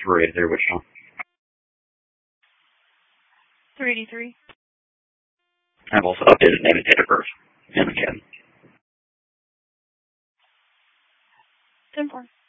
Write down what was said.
birthday there, which one? 383. I've also updated name and date of birth in the cabin. 10-4.